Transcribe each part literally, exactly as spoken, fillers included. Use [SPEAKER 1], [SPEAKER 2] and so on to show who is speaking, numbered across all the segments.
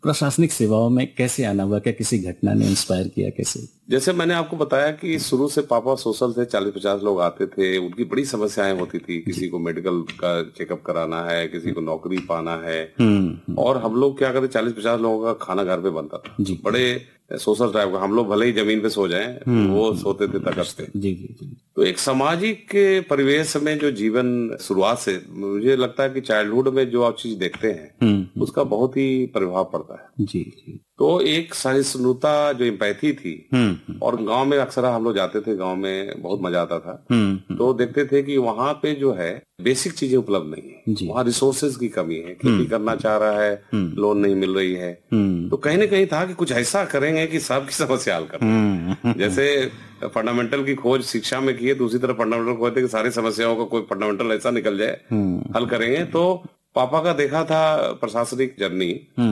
[SPEAKER 1] प्रशासनिक सेवाओं में कैसे आना हुआ? क्या किसी घटना ने इंस्पायर किया? कैसे?
[SPEAKER 2] जैसे मैंने आपको बताया कि शुरू से पापा सोशल थे, चालीस पचास लोग आते थे, उनकी बड़ी समस्याएं होती थी। किसी को मेडिकल का चेकअप कराना है, किसी को नौकरी पाना है, और हम लोग क्या करते, चालीस पचास लोगों का खाना घर पे बनता था, बड़े सोशल टाइप का। हम लोग भले ही जमीन पे सो जाएं, वो सोते थे तकत पे।
[SPEAKER 1] जी जी जी।
[SPEAKER 2] तो एक सामाजिक परिवेश में जो जीवन शुरुआत से, मुझे लगता है कि चाइल्डहुड में जो आप चीज देखते हैं उसका बहुत ही प्रभाव पड़ता है।
[SPEAKER 1] जी जी।
[SPEAKER 2] तो एक सहिष्णुता, जो एम्पैथी थी, और गांव में अक्सर हम लोग जाते थे, गांव में बहुत मजा आता था। तो देखते थे कि वहाँ पे जो है बेसिक चीजें उपलब्ध नहीं है, वहाँ रिसोर्सेज की कमी है। खेती करना चाह रहा है, लोन नहीं मिल रही है। तो कहीं ना कहीं था कि कुछ ऐसा करेंगे कि सबकी समस्या हल करें। जैसे फंडामेंटल की खोज शिक्षा में की है, दूसरी तरफ फंडामेंटल खोज थे कि सारी समस्याओं का कोई फंडामेंटल ऐसा निकल जाए, हल करेंगे। तो पापा का देखा था प्रशासनिक जर्नी,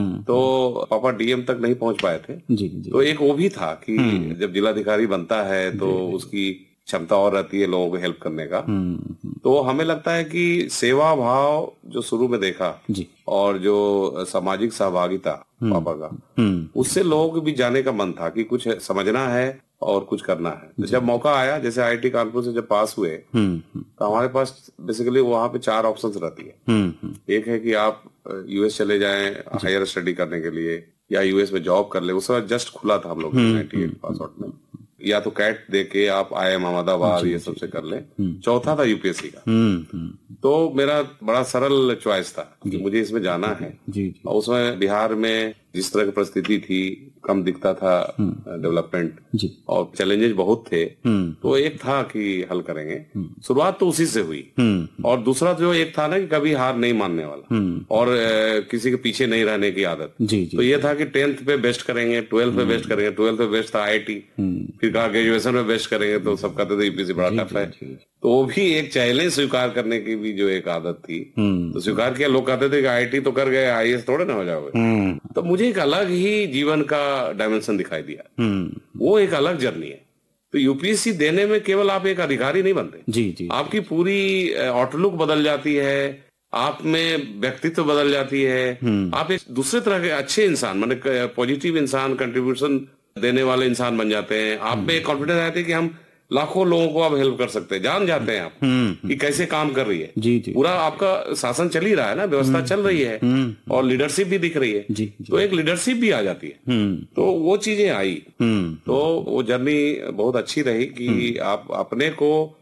[SPEAKER 2] तो पापा डीएम तक नहीं पहुंच पाए थे।
[SPEAKER 1] जी, जी।
[SPEAKER 2] तो एक वो भी था कि जब जिलाधिकारी बनता है तो उसकी क्षमता और रहती है लोगों को हेल्प करने का। तो हमें लगता है कि सेवा भाव जो शुरू में देखा
[SPEAKER 1] जी।
[SPEAKER 2] और जो सामाजिक सहभागिता पापा का, उससे लोगों को भी जाने का मन था कि कुछ समझना है और कुछ करना है। तो जब मौका आया, जैसे आईआईटी कानपुर से जब पास हुए, तो हमारे पास बेसिकली वहां पे चार ऑप्शंस रहती है। एक है कि आप यूएस चले जाएं हायर स्टडी करने के लिए, या यूएस में जॉब कर ले। उस समय जस्ट खुला था हम लोग अट्ठानवे पास आउट में। या तो कैट दे के आप आईएम अहमदाबाद ये सबसे कर ले। चौथा था यूपीएससी का। तो मेरा बड़ा सरल चॉइस था कि मुझे इसमें जाना है। और उसमें बिहार में जिस तरह की परिस्थिति थी, कम दिखता था डेवलपमेंट, और चैलेंजेस बहुत थे। तो एक था कि हल करेंगे, शुरुआत तो उसी से हुई। और दूसरा जो एक था ना कि कभी हार नहीं मानने वाला, और आ, किसी के पीछे नहीं रहने की आदत।
[SPEAKER 1] जी, जी,
[SPEAKER 2] तो ये था कि टेंथ पे बेस्ट करेंगे, ट्वेल्थ पे बेस्ट करेंगे। ट्वेल्थ पे बेस्ट था आईआईटी, फिर कहा ग्रेजुएशन में बेस्ट करेंगे, तो सब कहते थे यूपीएससी बड़ा टफ है। तो वो भी एक चैलेंज स्वीकार करने की भी जो एक आदत थी, तो स्वीकार किया। लोग कहते थे कि आईआईटी तो कर गए, आईएएस थोड़े ना हो जाओगे। तो मुझे एक अलग ही जीवन का डायमेंशन दिखाई दिया, वो एक अलग जर्नी है। तो यूपीएससी देने में केवल आप एक अधिकारी नहीं बनते,
[SPEAKER 1] जी जी,
[SPEAKER 2] आपकी पूरी आउटलुक बदल जाती है, आप में व्यक्तित्व बदल जाती है, आप एक दूसरे तरह के अच्छे इंसान, माने पॉजिटिव इंसान, कंट्रीब्यूशन देने वाले इंसान बन जाते हैं। आप में एक कॉन्फिडेंस आती है कि हम लाखों लोगों को आप हेल्प कर सकते हैं, जान जाते हैं आप कि कैसे काम कर रही है। जी, जी। पूरा आपका शासन चल ही रहा है ना, व्यवस्था चल रही है, और लीडरशिप भी दिख रही है। जी, जी। तो एक लीडरशिप भी आ जाती है। तो वो चीजें आई। तो वो जर्नी बहुत अच्छी रही कि आप अपने को